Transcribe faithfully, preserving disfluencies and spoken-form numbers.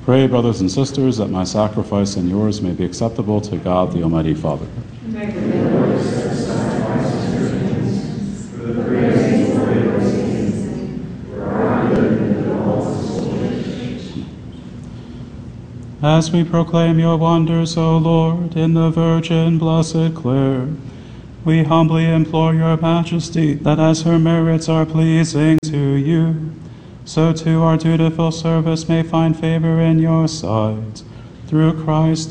Pray, brothers and sisters, that my sacrifice and yours may be acceptable to God, the Almighty Father. Make the Lord accept sacrifices your hands, for the praise and glory of his name, for our good and the whole of his holy church. As we proclaim your wonders, O Lord, in the Virgin Blessed Clare, we humbly implore your majesty that as her merits are pleasing to you, so too our dutiful service may find favor in your sight. Through Christ